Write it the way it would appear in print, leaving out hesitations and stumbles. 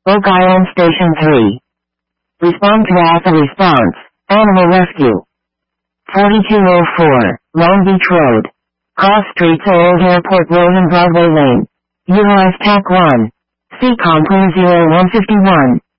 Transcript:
Oak Island Station 3. Respond to ASA response. Animal rescue. 4204, Long Beach Road. Cross Streets Old Airport Road and Broadway Lane. Utilize TAC 1. CCOM 0151.